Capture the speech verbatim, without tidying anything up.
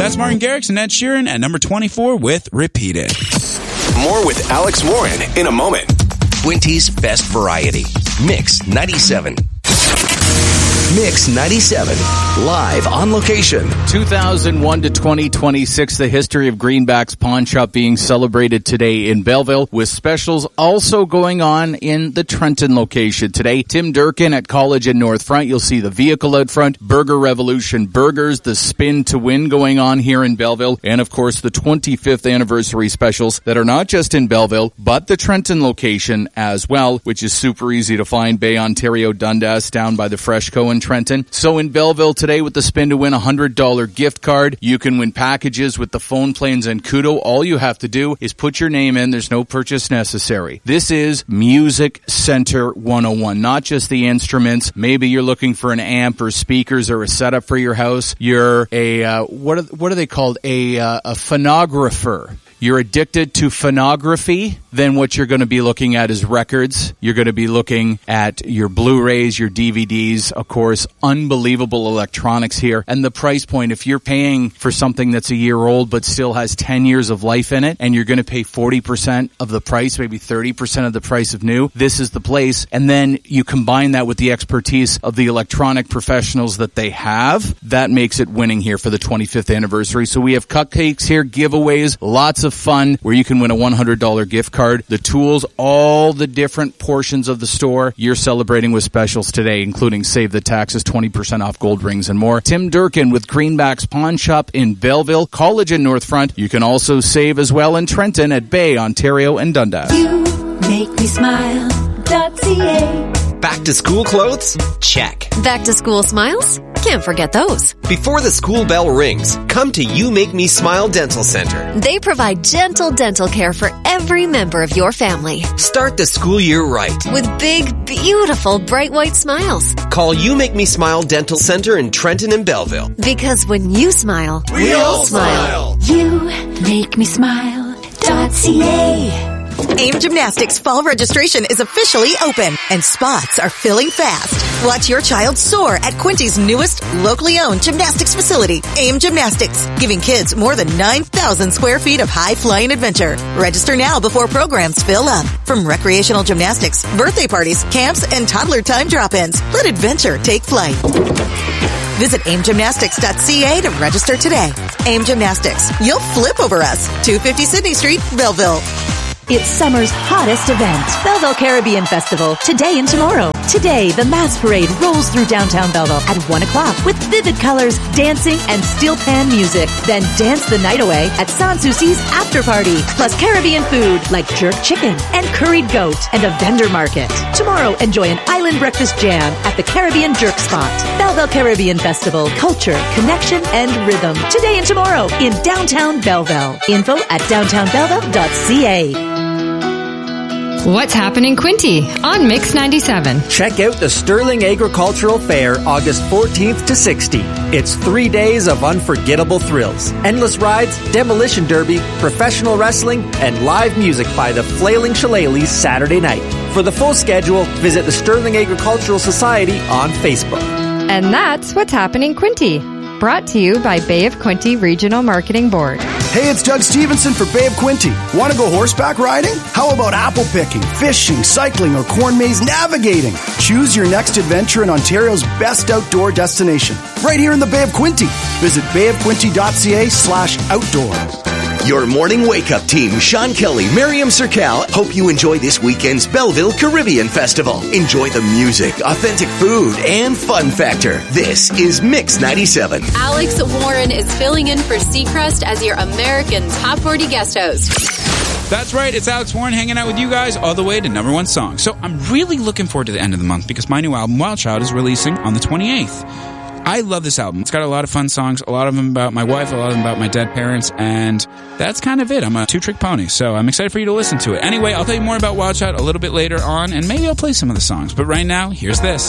That's Martin Garrix and Ed Sheeran at number twenty-four with Repeat It. More with Alex Warren in a moment. Quinty's best variety. Mix ninety-seven. Mix ninety-seven, live on location. two thousand one to twenty twenty-six, the history of Greenback's Pawn Shop being celebrated today in Belleville, with specials also going on in the Trenton location today. Tim Durkin at College and North Front. You'll see the vehicle out front, Burger Revolution Burgers, the Spin to Win going on here in Belleville, and of course the twenty-fifth anniversary specials that are not just in Belleville, but the Trenton location as well, which is super easy to find. Bay, Ontario, Dundas, down by the Freshco in Trenton. So in Belleville today with the Spin to Win one hundred dollars gift card, you can win packages with the Phone Planes and Kudo. All you have to do is put your name in. There's no purchase necessary. This is Music Center one oh one, not just the instruments. Maybe you're looking for an amp or speakers or a setup for your house. You're a, uh, what are, what are they called? A, uh, a phonographer. You're addicted to phonography, then what you're going to be looking at is records. You're going to be looking at your Blu-rays, your D V Ds, of course, unbelievable electronics here. And the price point, if you're paying for something that's a year old but still has ten years of life in it, and you're going to pay forty percent of the price, maybe thirty percent of the price of new, this is the place. And then you combine that with the expertise of the electronic professionals that they have. That makes it winning here for the twenty-fifth anniversary. So we have cupcakes here, giveaways, lots of fun where you can win a one hundred dollars gift card, the tools, all the different portions of the store. You're celebrating with specials today, including Save the Taxes, twenty percent off gold rings and more. Tim Durkin with Greenback's Pawn Shop in Belleville, College and North Front. You can also save as well in Trenton at Bay, Ontario and Dundas. You make me smile. .ca. Back to school clothes? Check. Back to school smiles? Can't forget those. Before the school bell rings, come to You Make Me Smile Dental Center. They provide gentle dental care for every member of your family. Start the school year right with big, beautiful, bright white smiles. Call You Make Me Smile Dental Center in Trenton and Belleville. Because when you smile, we, we all smile. smile. You make me smile. .ca. AIM Gymnastics fall registration is officially open, and spots are filling fast. Watch your child soar at Quinty's newest, locally owned gymnastics facility, AIM Gymnastics, giving kids more than nine thousand square feet of high-flying adventure. Register now before programs fill up. From recreational gymnastics, birthday parties, camps, and toddler time drop-ins, let adventure take flight. Visit aim gymnastics dot c a to register today. AIM Gymnastics. You'll flip over us. two fifty Sydney Street, Belleville. It's summer's hottest event, Belleville Caribbean Festival, today and tomorrow. Today, the Mass Parade rolls through downtown Belleville at one o'clock with vivid colors, dancing, and steel pan music. Then dance the night away at Sanssouci's after party, plus Caribbean food like jerk chicken and curried goat and a vendor market. Tomorrow, enjoy an island breakfast jam at the Caribbean Jerk Spot. Belleville Caribbean Festival, culture, connection, and rhythm. Today and tomorrow in downtown Belleville. Info at downtown belleville dot c a. What's happening, Quinty on Mix ninety-seven? Check out the Sterling Agricultural Fair August fourteenth to sixteenth. It's three days of unforgettable thrills. Endless rides, demolition derby, professional wrestling, and live music by the Flailing Shillelaghs Saturday night. For the full schedule, visit the Sterling Agricultural Society on Facebook. And that's what's happening, Quinty. Brought to you by Bay of Quinte Regional Marketing Board. Hey, it's Doug Stevenson for Bay of Quinte. Want to go horseback riding? How about apple picking, fishing, cycling, or corn maze navigating? Choose your next adventure in Ontario's best outdoor destination, right here in the Bay of Quinte. Visit bay of quinte dot c a slash outdoor. Your morning wake-up team, Sean Kelly, Miriam Sercal, hope you enjoy this weekend's Belleville Caribbean Festival. Enjoy the music, authentic food, and fun factor. This is Mix ninety-seven. Alex Warren is filling in for Seacrest as your American Top forty guest host. That's right, it's Alex Warren hanging out with you guys all the way to number one song. So I'm really looking forward to the end of the month because my new album, Wild Child, is releasing on the twenty-eighth. I love this album. It's got a lot of fun songs, a lot of them about my wife, a lot of them about my dead parents, and that's kind of it. I'm a two-trick pony, so I'm excited for you to listen to it. Anyway, I'll tell you more about Wild Child a little bit later on, and maybe I'll play some of the songs. But right now, here's this.